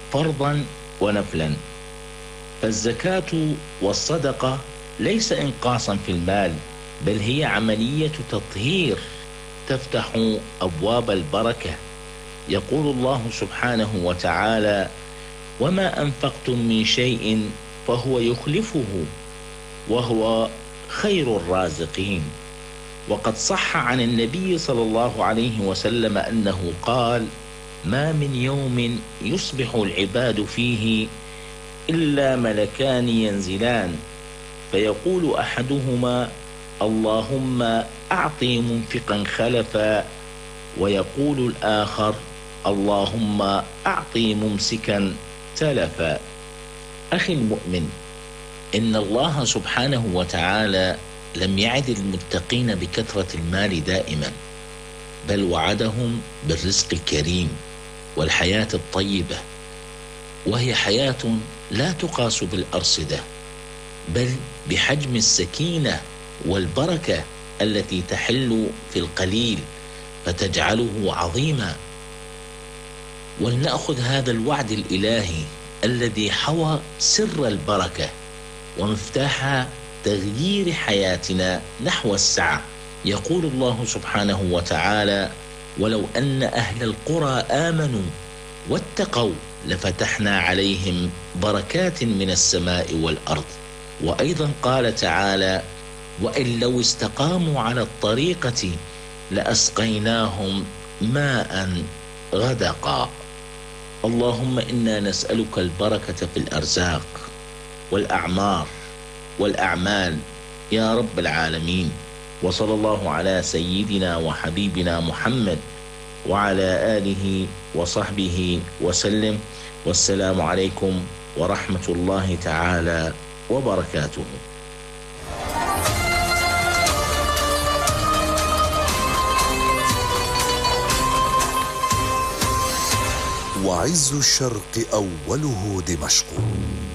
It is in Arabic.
فرضا ونفلا. فالزكاة والصدقة ليس إنقاصا في المال، بل هي عملية تطهير تفتح أبواب البركة. يقول الله سبحانه وتعالى: وما أنفقتم من شيء فهو يخلفه وهو خير الرازقين. وقد صح عن النبي صلى الله عليه وسلم أنه قال: ما من يوم يصبح العباد فيه إلا ملكان ينزلان، فيقول أحدهما: اللهم أعطي منفقا خلفا، ويقول الآخر: اللهم أعطي ممسكا تلفا. أخي المؤمن، إن الله سبحانه وتعالى لم يعد المتقين بكثرة المال دائما، بل وعدهم بالرزق الكريم والحياة الطيبة، وهي حياة لا تقاس بالأرصدة، بل بحجم السكينة والبركة التي تحل في القليل فتجعله عظيما. ولنأخذ هذا الوعد الإلهي الذي حوى سر البركة ومفتاح تغيير حياتنا نحو السعة. يقول الله سبحانه وتعالى: ولو أن أهل القرى آمنوا واتقوا لفتحنا عليهم بركات من السماء والأرض. وأيضا قال تعالى: وإن لو استقاموا على الطريقة لأسقيناهم ماء غدقا. اللهم إنا نسألك البركة في الأرزاق والأعمار والأعمال يا رب العالمين. وصلى الله على سيدنا وحبيبنا محمد وعلى آله وصحبه وسلم، والسلام عليكم ورحمة الله تعالى وبركاته. وعز الشرق أوله دمشق.